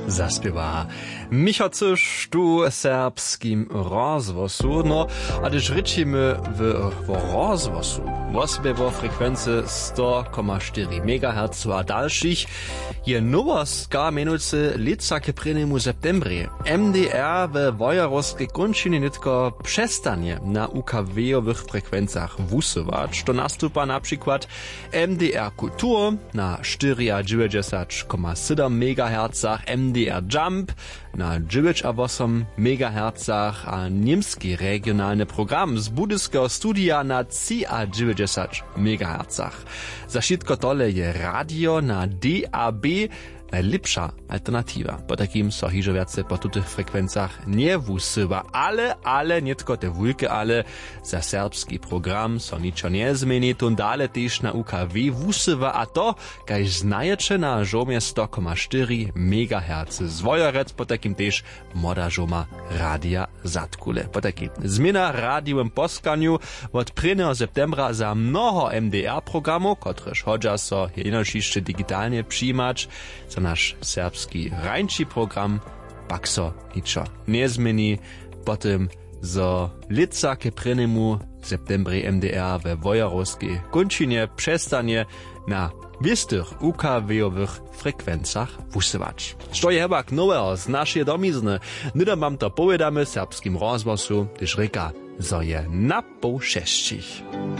zaspiewa Michał Cysz tu serbskim rozwosu. No, a gdyż ryczymy w rozwosu, sobie w frekwencji 100,4 MHz a dalszych, je nowostka mianowicie licake prynemu septembrie. MDR w wojarowskiej kończynie nitko przestanie na UKW-owych frekwencjach wusować. To nastupa na przykład MDR Kultur na 94,7 MHz, MDR Jump na 9,8 MHz, a niemski regionalny program z budyskiego studia na 3,90 MHz. Za wszystko tole je radio na DAB najlepsza alternativa. Po takim so hižo viace po tutych frekwencjach nie wusywa, ale nie tylko te wulke, ale za serbski program so niczo nie zmieni, tun dale też na UKW wusywa, a to, kaj znajecie na żomie 100,4 MHz. Zwojarec po takim też moda żoma radia Zatkule. Po takim zmiana radiowym poskaniu od 1. septembra za mnoho MDR programów, kotreż hodża so jednocześnie digitalnie przyjmać, nasz serbski rańczy program pak so niczo nie zmieni. Potem zo licake prynemu septembri MDR we wojarowskiej kończynie przestanie na wistych UKW-owych frekwencjach wusywać. Co je hebak nowego z naszej domizny, nidom wam to powiadamy serbskim rozwosu, gdyż reka zo je na pół 6.